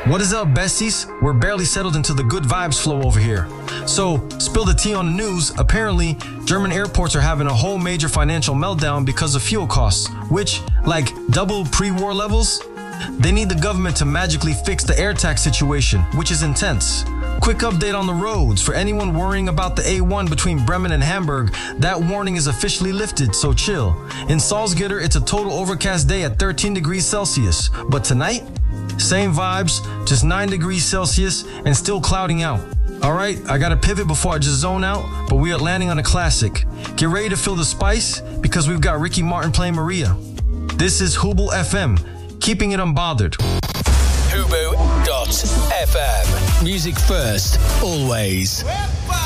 What is up, besties? We're barely settled into the good vibes flow over here. So, spill the tea on the news. Apparently, German airports are having a whole major financial meltdown because of fuel costs, which, like double pre-war levels, they need the government to magically fix the air tax situation, which is intense. Quick update on the roads. For anyone worrying about the A1 between Bremen and Hamburg, that warning is officially lifted, so chill. In Salzgitter, it's a total overcast day at 13 degrees Celsius. But tonight, same vibes, just 9 degrees Celsius and still clouding out. Alright, I gotta pivot before I just zone out, but we are landing on a classic. Get ready to feel the spice, because we've got Ricky Martin playing Maria. This is Hubu FM, keeping it unbothered. Hubu.fm. Music first, always.